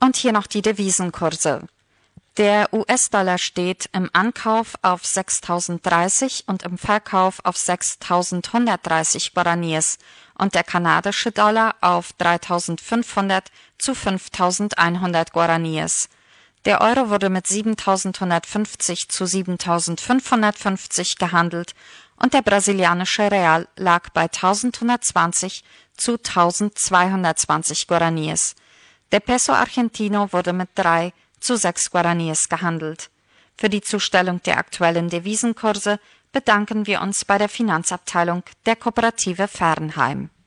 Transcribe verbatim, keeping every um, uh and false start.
Und hier noch die Devisenkurse. Der U S-Dollar steht im Ankauf auf sechstausenddreißig und im Verkauf auf sechstausendhundertdreißig Guaraníes und der kanadische Dollar auf dreitausendfünfhundert zu fünftausendeinhundert Guaraníes. Der Euro wurde mit siebentausendhundertfünfzig zu siebentausendfünfhundertfünfzig gehandelt und der brasilianische Real lag bei eintausendhundertzwanzig zu eintausendzweihundertzwanzig Guaraníes. Der Peso Argentino wurde mit drei zu sechs Guaraníes gehandelt. Für die Zustellung der aktuellen Devisenkurse bedanken wir uns bei der Finanzabteilung der Kooperative Fernheim.